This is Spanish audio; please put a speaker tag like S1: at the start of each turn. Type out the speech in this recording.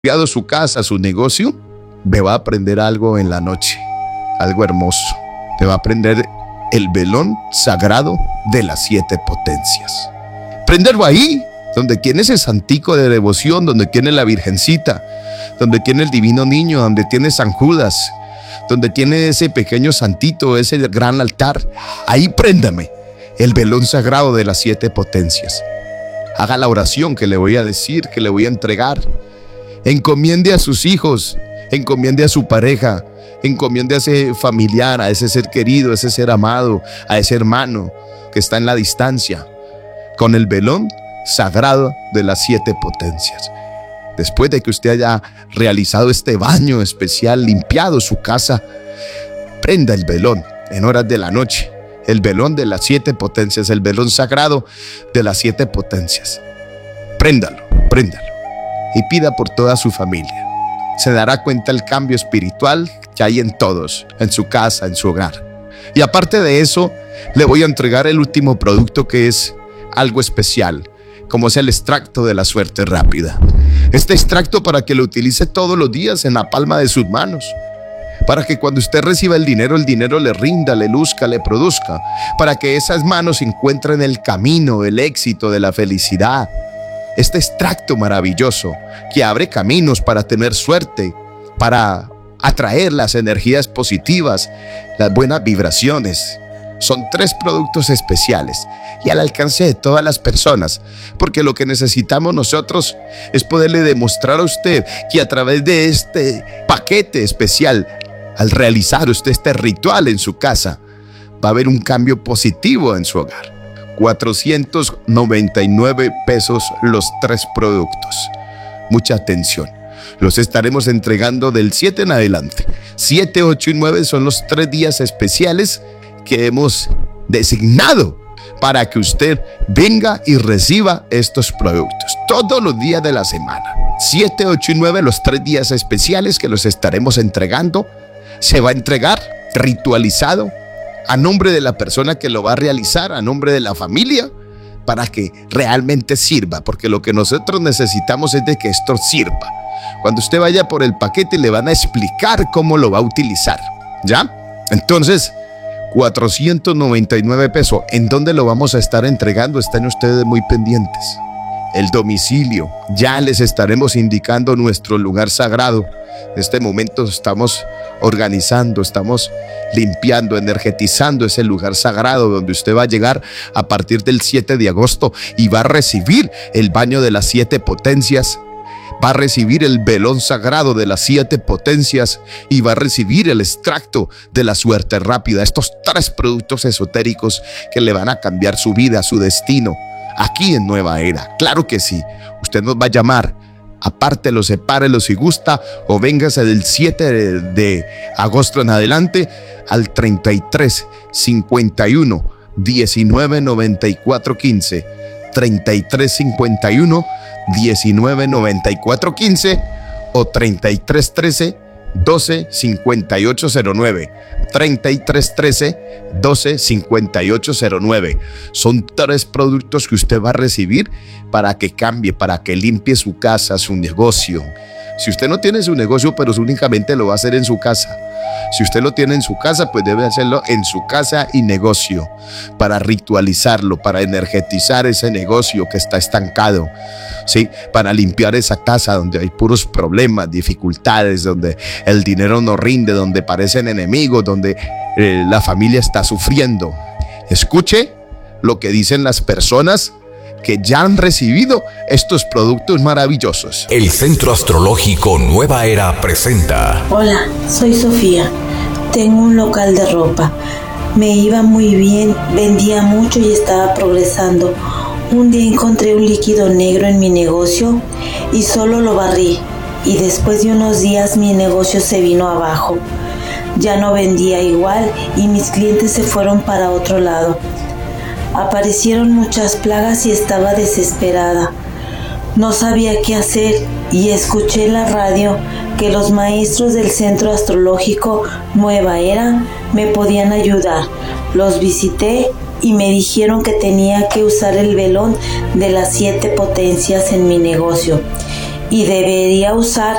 S1: limpiado su casa, su negocio, me va a aprender algo en la noche, algo hermoso. Te va a aprender el velón sagrado de las 7 potencias. Prenderlo ahí, donde tiene ese santico de devoción, donde tiene la Virgencita, donde tiene el Divino Niño, donde tiene San Judas, donde tiene ese pequeño santito, ese gran altar. Ahí préndame el velón sagrado de las 7 potencias. Haga la oración que le voy a decir, que le voy a entregar. Encomiende a sus hijos, encomiende a su pareja, encomiende a ese familiar, a ese ser querido, a ese ser amado, a ese hermano que está en la distancia, con el velón sagrado de las 7 potencias. Después de que usted haya realizado este baño especial, limpiado su casa, prenda el velón en horas de la noche, el velón de las 7 potencias, el velón sagrado de las 7 potencias. Préndalo, préndalo y pida por toda su familia. Se dará cuenta el cambio espiritual que hay en todos, en su casa, en su hogar. Y aparte de eso, le voy a entregar el último producto, que es algo especial, como es el extracto de la suerte rápida. Este extracto, para que lo utilice todos los días en la palma de sus manos, para que cuando usted reciba el dinero le rinda, le luzca, le produzca, para que esas manos encuentren el camino, el éxito de la felicidad. Este extracto maravilloso que abre caminos para tener suerte, para atraer las energías positivas, las buenas vibraciones. Son 3 productos especiales y al alcance de todas las personas, porque lo que necesitamos nosotros es poderle demostrar a usted que a través de este paquete especial, al realizar usted este ritual en su casa, va a haber un cambio positivo en su hogar. 499 pesos los 3 productos. Mucha atención. Los estaremos entregando del 7 en adelante. 7, 8 y 9 son los 3 días especiales que hemos designado para que usted venga y reciba estos productos todos los días de la semana. 7, 8 y 9, los 3 días especiales que los estaremos entregando. Se va a entregar ritualizado a nombre de la persona que lo va a realizar, a nombre de la familia, para que realmente sirva, porque lo que nosotros necesitamos es de que esto sirva. Cuando usted vaya por el paquete, le van a explicar cómo lo va a utilizar, ¿ya? Entonces, 499 pesos. ¿En dónde lo vamos a estar entregando? Están ustedes muy pendientes. El domicilio, ya les estaremos indicando nuestro lugar sagrado. En este momento estamos organizando, estamos limpiando, energetizando ese lugar sagrado donde usted va a llegar a partir del 7 de agosto y va a recibir el baño de las 7 potencias. Va a recibir el velón sagrado de las 7 potencias y va a recibir el extracto de la suerte rápida. Estos 3 productos esotéricos que le van a cambiar su vida, su destino, aquí en Nueva Era. Claro que sí. Usted nos va a llamar. Apártelo, sepárelo si gusta, o véngase del 7 de agosto en adelante al 33 51 19 94 15. 33 51 19 94 15 o 33 13 12 58 09. 33 13 12 58 09. Son 3 productos que usted va a recibir para que cambie, para que limpie su casa, su negocio. Si usted no tiene su negocio, pero únicamente lo va a hacer en su casa. Si usted lo tiene en su casa, pues debe hacerlo en su casa y negocio, para ritualizarlo, para energetizar ese negocio que está estancado, ¿sí? Para limpiar esa casa donde hay puros problemas, dificultades, donde el dinero no rinde, donde parecen enemigos, donde la familia está sufriendo. Escuche lo que dicen las personas que ya han recibido estos productos maravillosos.
S2: El Centro Astrológico Nueva Era presenta.
S3: Hola, soy Sofía. Tengo un local de ropa. Me iba muy bien, vendía mucho y estaba progresando. Un día encontré un líquido negro en mi negocio y solo lo barrí. Y después de unos días mi negocio se vino abajo. Ya no vendía igual y mis clientes se fueron para otro lado. Aparecieron muchas plagas y estaba desesperada. No sabía qué hacer y escuché en la radio que los maestros del Centro Astrológico Nueva Era me podían ayudar. Los visité y me dijeron que tenía que usar el velón de las 7 potencias en mi negocio y debería usar